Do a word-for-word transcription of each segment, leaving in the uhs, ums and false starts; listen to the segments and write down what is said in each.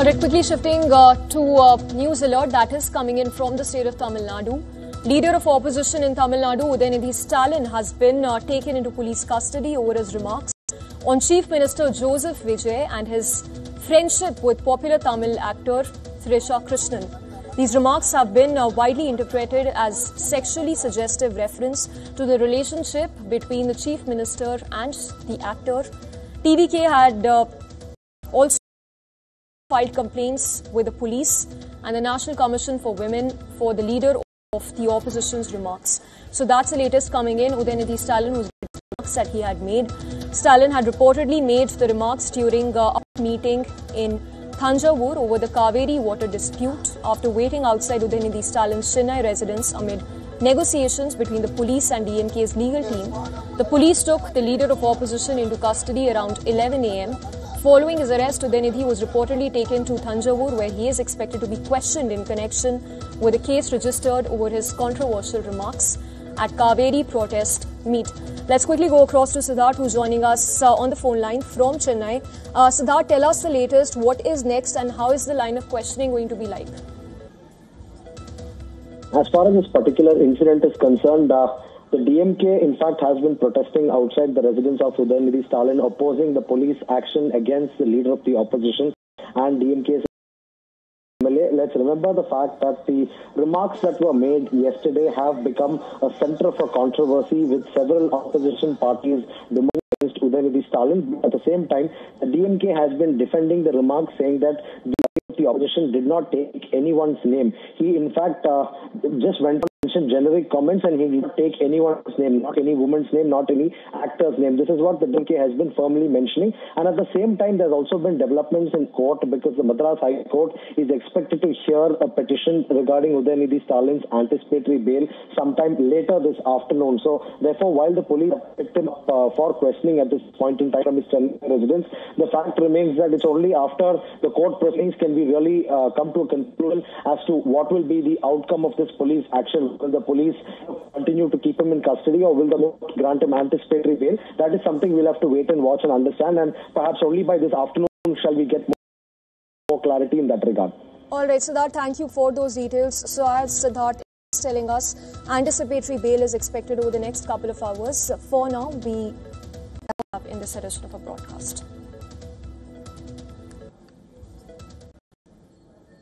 All right, quickly shifting uh, to uh, news alert that is coming in from the state of Tamil Nadu. Leader of opposition in Tamil Nadu, Udayanidhi Stalin, has been uh, taken into police custody over his remarks on Chief Minister Joseph Vijay and his friendship with popular Tamil actor Thrisha Krishnan. These remarks have been uh, widely interpreted as sexually suggestive reference to the relationship between the Chief Minister and the actor. T V K had uh, also filed complaints with the police and the National Commission for Women for the leader of the opposition's remarks. So that's the latest coming in. Udayanidhi Stalin, whose remarks that he had made. Stalin had reportedly made the remarks during a meeting in Thanjavur over the Kaveri water dispute after waiting outside Udayanidhi Stalin's Chennai residence amid negotiations between the police and D M K's legal team. The police took the leader of opposition into custody around eleven a m Following his arrest, Udayanidhi was reportedly taken to Thanjavur, where he is expected to be questioned in connection with a case registered over his controversial remarks at Kaveri protest meet. Let's quickly go across to Siddharth, who's joining us uh, on the phone line from Chennai. Uh, Siddharth, tell us the latest. What is next and how is the line of questioning going to be like? As far as this particular incident is concerned, uh, the D M K, in fact, has been protesting outside the residence of Udayanidhi Stalin, opposing the police action against the leader of the opposition and D M K's M L A. Let's remember the fact that the remarks that were made yesterday have become a center for controversy, with several opposition parties demanding against Udayanidhi Stalin. At the same time, the D M K has been defending the remarks, saying that the the opposition did not take anyone's name. He, in fact, uh, just went on to mention generic comments, and he did not take anyone's name, not any woman's name, not any actor's name. This is what the D M K has been firmly mentioning. And at the same time, there's also been developments in court, because the Madras High Court is expected to hear a petition regarding Udayanidhi Stalin's anticipatory bail sometime later this afternoon. So, therefore, while the police picked him up uh, for questioning at this point in time from his residence, the fact remains that it's only after the court proceedings can be really uh, come to a conclusion as to what will be the outcome of this police action. Will the police continue to keep him in custody, or will the court grant him anticipatory bail? That is something we'll have to wait and watch and understand, and perhaps only by this afternoon shall we get more, more clarity in that regard. All right, Siddharth, thank you for those details. So as Siddharth is telling us, anticipatory bail is expected over the next couple of hours. For now, we wrap up in this edition of our broadcast.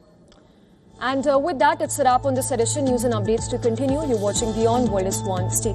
And uh, with that, it's a wrap on this edition. News and updates to continue. You're watching Beyond World is One. Stay